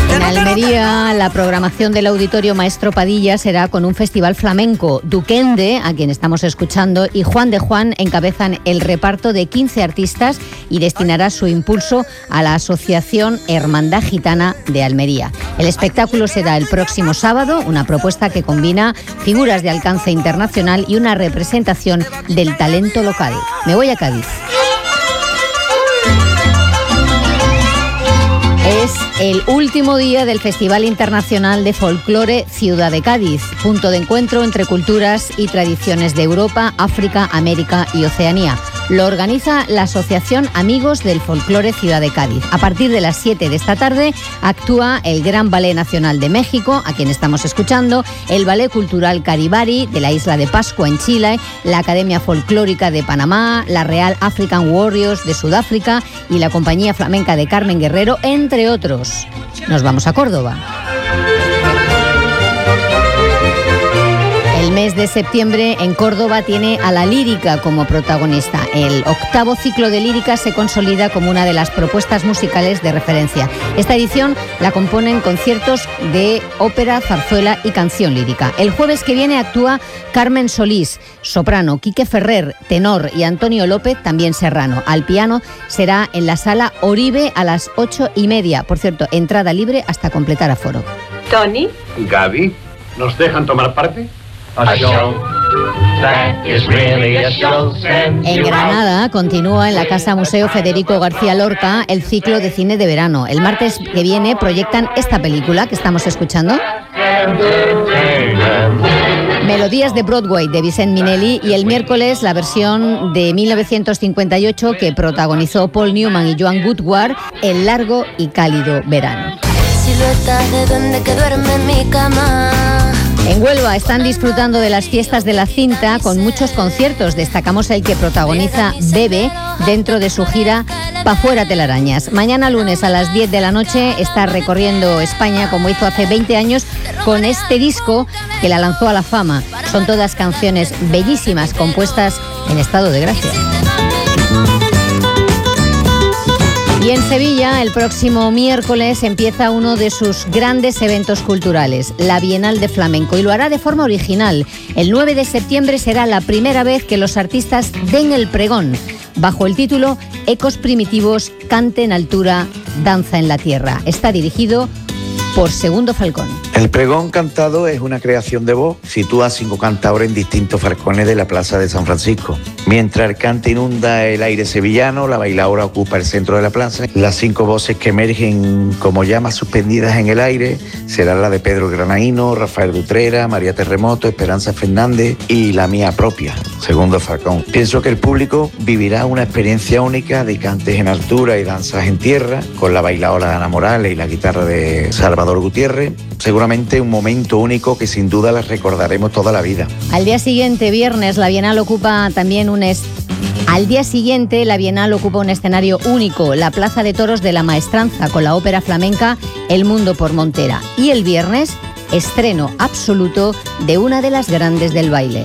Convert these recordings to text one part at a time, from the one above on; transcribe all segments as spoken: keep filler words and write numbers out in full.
En Almería, la programación del Auditorio Maestro Padilla será con un festival flamenco. Duquende, a quien estamos escuchando, y Juan de Juan encabezan el reparto de quince artistas y destinará su impulso a la Asociación Hermandad Gitana de Almería. El espectáculo será el próximo sábado, una propuesta que combina figuras de alcance internacional y una representación del talento local. Me voy a Cádiz. Es el último día del Festival Internacional de Folclore Ciudad de Cádiz, punto de encuentro entre culturas y tradiciones de Europa, África, América y Oceanía. Lo organiza la Asociación Amigos del Folclore Ciudad de Cádiz. A partir de las siete de esta tarde actúa el Gran Ballet Nacional de México, a quien estamos escuchando, el Ballet Cultural Caribari de la Isla de Pascua en Chile, la Academia Folclórica de Panamá, la Real African Warriors de Sudáfrica y la Compañía Flamenca de Carmen Guerrero, entre otros. Nos vamos a Córdoba. El mes de septiembre en Córdoba tiene a la lírica como protagonista. El octavo ciclo de lírica se consolida como una de las propuestas musicales de referencia. Esta edición la componen conciertos de ópera, zarzuela y canción lírica. El jueves que viene actúa Carmen Solís, soprano, Quique Ferrer, tenor, y Antonio López, también serrano. Al piano será en la Sala Oribe a las ocho y media. Por cierto, entrada libre hasta completar aforo. Tony. Gaby, ¿nos dejan tomar parte? En Granada continúa en la Casa Museo Federico García Lorca el ciclo de cine de verano. El martes que viene proyectan esta película que estamos escuchando, Melodías de Broadway, de Vicent Minnelli, y el miércoles la versión de mil novecientos cincuenta y ocho que protagonizó Paul Newman y Joan Woodward, El largo y cálido verano. Siluetas de duende que duerme en mi cama. En Huelva están disfrutando de las fiestas de la cinta con muchos conciertos. Destacamos el que protagoniza Bebe dentro de su gira Pa' Fuera Telarañas. Mañana lunes a las diez de la noche está recorriendo España como hizo hace veinte años con este disco que la lanzó a la fama. Son todas canciones bellísimas compuestas en estado de gracia. Y en Sevilla, el próximo miércoles empieza uno de sus grandes eventos culturales, la Bienal de Flamenco, y lo hará de forma original. El nueve de septiembre será la primera vez que los artistas den el pregón, bajo el título Ecos Primitivos, Cante en Altura, Danza en la Tierra. Está dirigido por Segundo Falcón. El pregón cantado es una creación de voz. Sitúa a cinco cantadores en distintos falcones de la plaza de San Francisco. Mientras el cante inunda el aire sevillano, la bailaora ocupa el centro de la plaza. Las cinco voces que emergen como llamas suspendidas en el aire serán la de Pedro Granaíno, Rafael Dutrera, María Terremoto, Esperanza Fernández y la mía propia, Segundo Falcón. Pienso que el público vivirá una experiencia única de cantes en altura y danzas en tierra, con la bailaora Ana Morales y la guitarra de Salvador Gutiérrez. Seguramente un momento único que sin duda las recordaremos toda la vida. Al día siguiente, viernes, la Bienal ocupa también un es... Al día siguiente, la Bienal ocupa un escenario único, la Plaza de Toros de la Maestranza, con la ópera flamenca El Mundo por Montera. Y el viernes, estreno absoluto de una de las grandes del baile.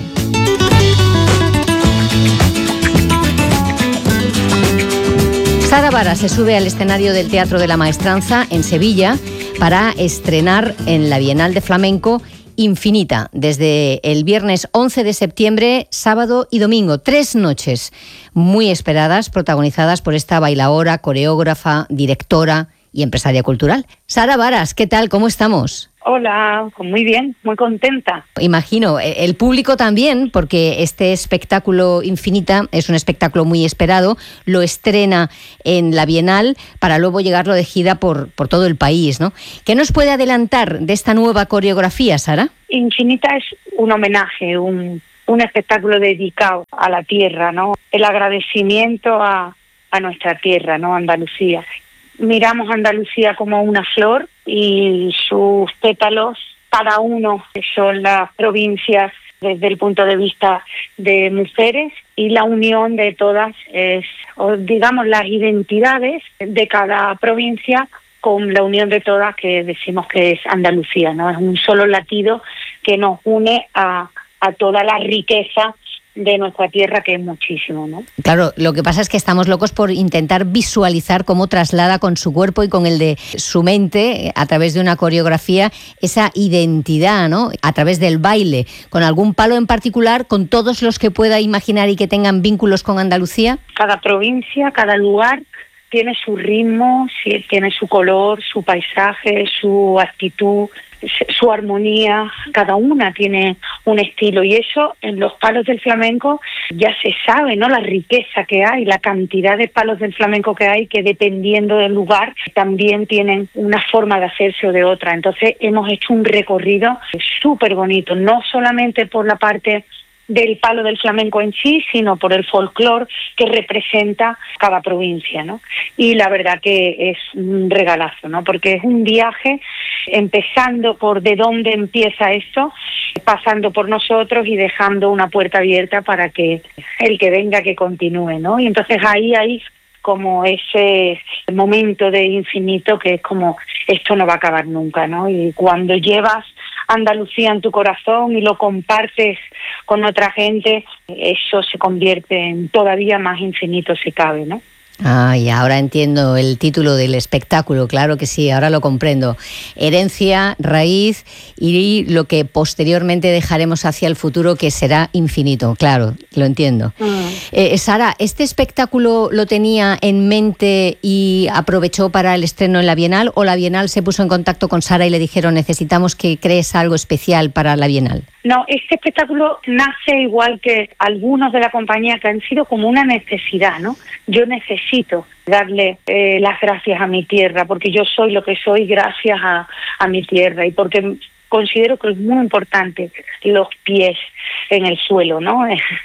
Sara Vara se sube al escenario del Teatro de la Maestranza en Sevilla para estrenar en la Bienal de Flamenco Infinita, desde el viernes once de septiembre, sábado y domingo. Tres noches muy esperadas, protagonizadas por esta bailaora, coreógrafa, directora y empresaria cultural. Sara Varas, ¿qué tal? ¿Cómo estamos? Hola, muy bien, muy contenta. Imagino, el público también, porque este espectáculo Infinita es un espectáculo muy esperado, lo estrena en la Bienal para luego llegarlo de gira por, por todo el país, ¿no? ¿Qué nos puede adelantar de esta nueva coreografía, Sara? Infinita es un homenaje, un, un espectáculo dedicado a la tierra, ¿no? El agradecimiento a, a nuestra tierra, ¿no? Andalucía. Miramos a Andalucía como una flor y sus pétalos, cada uno son las provincias desde el punto de vista de mujeres, y la unión de todas es, o digamos, las identidades de cada provincia con la unión de todas, que decimos que es Andalucía, ¿no? Es un solo latido que nos une a, a toda la riqueza de nuestra tierra, que es muchísimo, ¿no? Claro, lo que pasa es que estamos locos por intentar visualizar cómo traslada con su cuerpo y con el de su mente, a través de una coreografía, esa identidad, ¿no? A través del baile, con algún palo en particular, con todos los que pueda imaginar y que tengan vínculos con Andalucía. Cada provincia, cada lugar tiene su ritmo, tiene su color, su paisaje, su actitud, su armonía. Cada una tiene un estilo, y eso en los palos del flamenco ya se sabe, ¿no? La riqueza que hay, la cantidad de palos del flamenco que hay, que dependiendo del lugar también tienen una forma de hacerse o de otra. Entonces hemos hecho un recorrido súper bonito, no solamente por la parte del palo del flamenco en sí, sino por el folclore que representa cada provincia, ¿no? Y la verdad que es un regalazo, ¿no? Porque es un viaje empezando por de dónde empieza esto, pasando por nosotros y dejando una puerta abierta para que el que venga que continúe, ¿no? Y entonces ahí hay como ese momento de infinito que es como, esto no va a acabar nunca, ¿no? Y cuando llevas Andalucía en tu corazón y lo compartes con otra gente, eso se convierte en todavía más infinito si cabe, ¿no? Ah, y ahora entiendo el título del espectáculo, claro que sí, ahora lo comprendo. Herencia, raíz y lo que posteriormente dejaremos hacia el futuro, que será infinito, claro, lo entiendo. Mm. Eh, Sara, ¿este espectáculo lo tenía en mente y aprovechó para el estreno en la Bienal, o la Bienal se puso en contacto con Sara y le dijeron necesitamos que crees algo especial para la Bienal? No, este espectáculo nace igual que algunos de la compañía, que han sido como una necesidad, ¿no? Yo necesito darle eh, las gracias a mi tierra, porque yo soy lo que soy gracias a, a mi tierra, y porque considero que es muy importante los pies en el suelo, ¿no?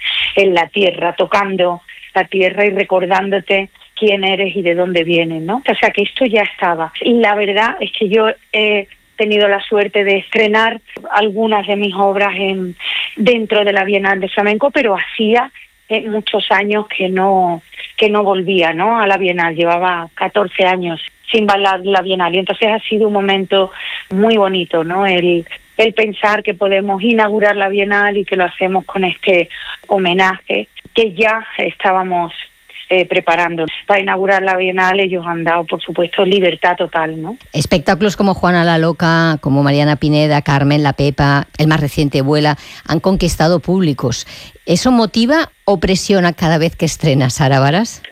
En la tierra, tocando la tierra y recordándote quién eres y de dónde vienes, ¿no? O sea que esto ya estaba. Y la verdad es que yo he tenido la suerte de estrenar algunas de mis obras en dentro de la Bienal de Flamenco, pero hacía eh, muchos años que no que no volvía, ¿no? A la Bienal. Llevaba catorce años sin bailar la Bienal, y entonces ha sido un momento muy bonito, ¿no? El el pensar que podemos inaugurar la Bienal y que lo hacemos con este homenaje que ya estábamos Eh, preparando. Para inaugurar la Bienal ellos han dado, por supuesto, libertad total, ¿no? Espectáculos como Juana la Loca, como Mariana Pineda, Carmen la Pepa, el más reciente Vuela, han conquistado públicos. ¿Eso motiva o presiona cada vez que estrenas, Sara Varas?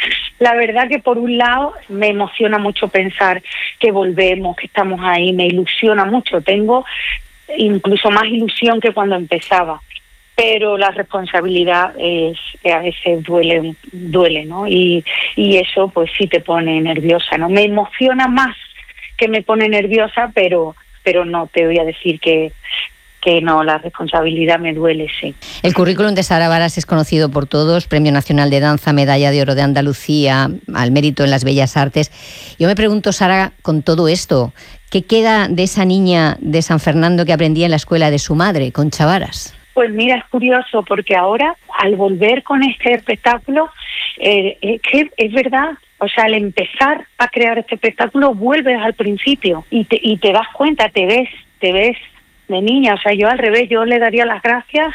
La verdad que por un lado me emociona mucho pensar que volvemos, que estamos ahí, me ilusiona mucho. Tengo incluso más ilusión que cuando empezaba. Pero la responsabilidad es a veces duele, duele, ¿no? Y, y eso pues sí te pone nerviosa, ¿no? Me emociona más que me pone nerviosa, pero pero no te voy a decir que que no, la responsabilidad me duele, sí. El currículum de Sara Varas es conocido por todos, Premio Nacional de Danza, Medalla de Oro de Andalucía, al mérito en las Bellas Artes. Yo me pregunto, Sara, con todo esto, ¿qué queda de esa niña de San Fernando que aprendía en la escuela de su madre, Concha Varas? Pues mira, es curioso porque ahora, al volver con este espectáculo, eh, es que es verdad, o sea, al empezar a crear este espectáculo vuelves al principio y te, y te das cuenta, te ves, te ves de niña. O sea, yo al revés, yo le daría las gracias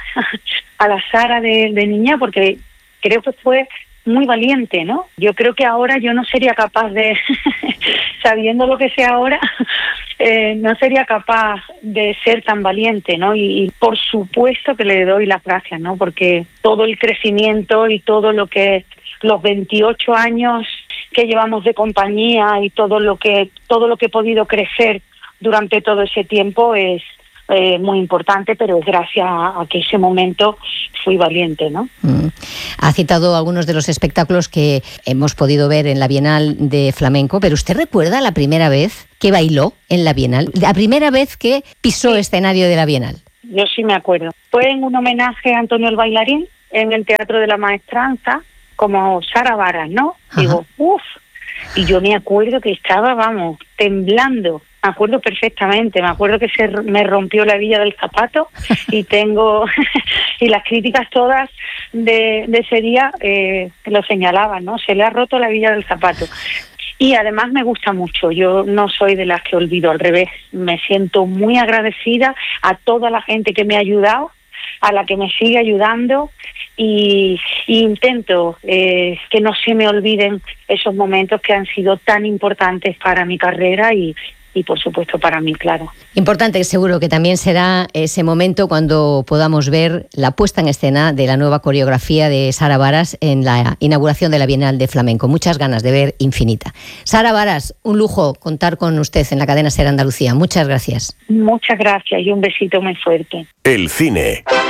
a la Sara de, de niña, porque creo que fue muy valiente, ¿no? Yo creo que ahora yo no sería capaz de, sabiendo lo que sé ahora, eh, no sería capaz de ser tan valiente, ¿no? Y, y por supuesto que le doy las gracias, ¿no? Porque todo el crecimiento y todo lo que los veintiocho años que llevamos de compañía y todo lo que todo lo que he podido crecer durante todo ese tiempo es Eh, muy importante, pero es gracias a, a que ese momento fui valiente, ¿no? Mm. Ha citado algunos de los espectáculos que hemos podido ver en la Bienal de Flamenco, pero ¿usted recuerda la primera vez que bailó en la Bienal? La primera vez que pisó el escenario de la Bienal. Yo sí me acuerdo. Fue en un homenaje a Antonio el Bailarín en el Teatro de la Maestranza, como Sara Varas, ¿no? Ajá. Digo, uff, y yo me acuerdo que estaba, vamos, temblando. Me acuerdo perfectamente, me acuerdo que se me rompió la hebilla del zapato y tengo y las críticas todas de, de ese día eh, lo señalaban, ¿no? Se le ha roto la hebilla del zapato. Y además me gusta mucho, yo no soy de las que olvido, al revés, me siento muy agradecida a toda la gente que me ha ayudado, a la que me sigue ayudando y, y intento eh, que no se me olviden esos momentos que han sido tan importantes para mi carrera y, y por supuesto para mí, claro. Importante, seguro que también será ese momento cuando podamos ver la puesta en escena de la nueva coreografía de Sara Varas en la inauguración de la Bienal de Flamenco. Muchas ganas de ver Infinita. Sara Varas, un lujo contar con usted en la cadena SER Andalucía. Muchas gracias. Muchas gracias y un besito muy fuerte. El cine.